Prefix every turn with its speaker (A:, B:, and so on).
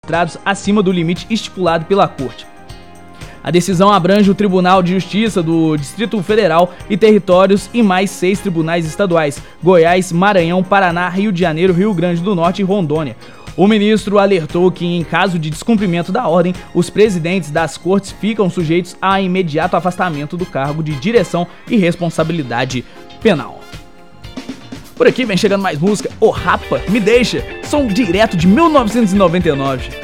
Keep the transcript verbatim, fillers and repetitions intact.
A: registrados acima do limite estipulado pela Corte. A decisão abrange o Tribunal de Justiça do Distrito Federal e territórios e mais seis tribunais estaduais: Goiás, Maranhão, Paraná, Rio de Janeiro, Rio Grande do Norte e Rondônia. O ministro alertou que, em caso de descumprimento da ordem, os presidentes das cortes ficam sujeitos a imediato afastamento do cargo de direção e responsabilidade penal. Por aqui vem chegando mais música. O Rapa, Me Deixa, som direto de mil novecentos e noventa e nove.